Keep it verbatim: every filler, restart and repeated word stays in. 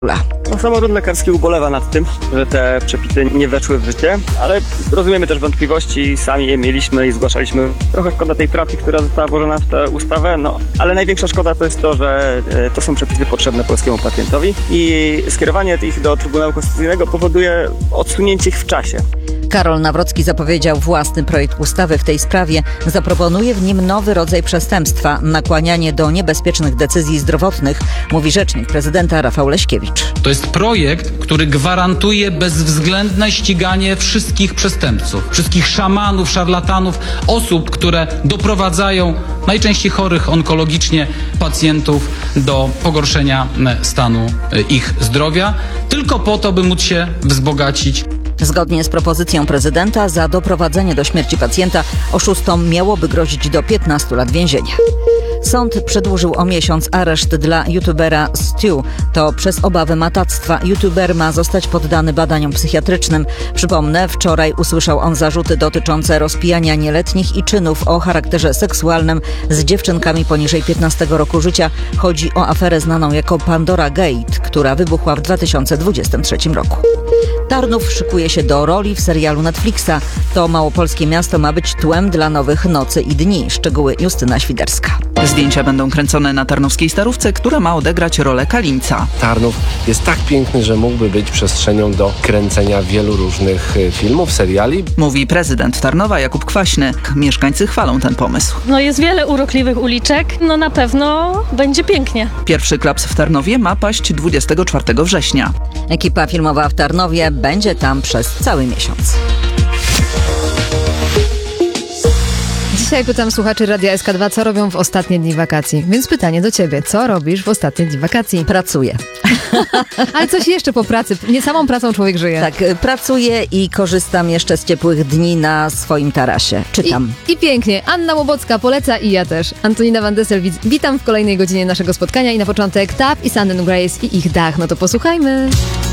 No, samorząd lekarski ubolewa nad tym, że te przepisy nie weszły w życie, ale rozumiemy też wątpliwości, sami je mieliśmy i zgłaszaliśmy. Trochę szkoda tej pracy, która została włożona w tę ustawę, no ale największa szkoda to jest to, że to są przepisy potrzebne polskiemu pacjentowi i skierowanie ich do Trybunału Konstytucyjnego powoduje odsunięcie ich w czasie. Karol Nawrocki zapowiedział własny projekt ustawy w tej sprawie. Zaproponuje w nim nowy rodzaj przestępstwa – nakłanianie do niebezpiecznych decyzji zdrowotnych, mówi rzecznik prezydenta Rafał Leśkiewicz. To jest projekt, który gwarantuje bezwzględne ściganie wszystkich przestępców, wszystkich szamanów, szarlatanów, osób, które doprowadzają najczęściej chorych onkologicznie pacjentów do pogorszenia stanu ich zdrowia, tylko po to, by móc się wzbogacić. Zgodnie z propozycją prezydenta za doprowadzenie do śmierci pacjenta oszustom miałoby grozić do piętnastu lat więzienia. Sąd przedłużył o miesiąc areszt dla youtubera Stu. To przez obawę matactwa. YouTuber ma zostać poddany badaniom psychiatrycznym. Przypomnę, wczoraj usłyszał on zarzuty dotyczące rozpijania nieletnich i czynów o charakterze seksualnym z dziewczynkami poniżej piętnastego roku życia. Chodzi o aferę znaną jako Pandora Gate, która wybuchła w dwa tysiące dwudziestym trzecim roku. Tarnów szykuje się do roli w serialu Netflixa. To małopolskie miasto ma być tłem dla nowych Nocy i Dni. Szczegóły Justyna Świderska. Zdjęcia będą kręcone na tarnowskiej Starówce, która ma odegrać rolę Kalimca. Tarnów jest tak piękny, że mógłby być przestrzenią do kręcenia wielu różnych filmów, seriali. Mówi prezydent Tarnowa Jakub Kwaśny. Mieszkańcy chwalą ten pomysł. No jest wiele urokliwych uliczek, no na pewno będzie pięknie. Pierwszy klaps w Tarnowie ma paść dwudziestego czwartego września. Ekipa filmowa w Tarnowie będzie tam przez cały miesiąc. Dzisiaj pytam słuchaczy Radia S K dwa, co robią w ostatnie dni wakacji. Więc pytanie do ciebie, co robisz w ostatnie dni wakacji? Pracuję. Ale coś jeszcze po pracy. Nie samą pracą człowiek żyje. Tak, pracuję i korzystam jeszcze z ciepłych dni na swoim tarasie. Czytam. I, i pięknie. Anna Łobocka poleca i ja też. Antonina Van Dessel, witam w kolejnej godzinie naszego spotkania i na początek Tap i Sanden Grace i ich Dach. No to posłuchajmy.